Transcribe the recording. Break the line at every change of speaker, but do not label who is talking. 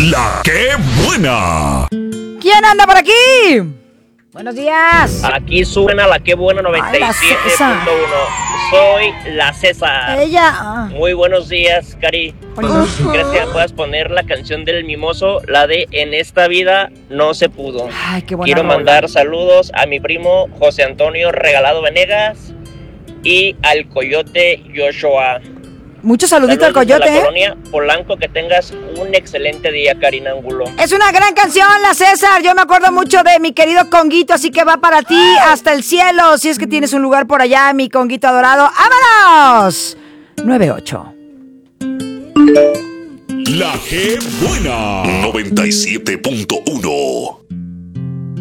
La que buena.
¿Quién anda por aquí? Buenos días.
Aquí suena la que buena 97.1. Soy la César.
Ella.
Muy buenos días, Cari. ¿Crees que me puedas poner la canción del mimoso? La de En esta vida no se pudo.
Ay, qué buena
Quiero
rola.
mandar saludos a mi primo José Antonio Regalado Venegas y al coyote Joshua.
Muchos saluditos al
Saludos
coyote,
a la colonia Polanco, que tengas un excelente día, Karina Angulo.
Es una gran canción, la César. Yo me acuerdo mucho de mi querido Conguito, así que va para ti hasta el cielo. Si es que tienes un lugar por allá, mi Conguito adorado. ¡Vámonos! 98.
La que buena. 97.1.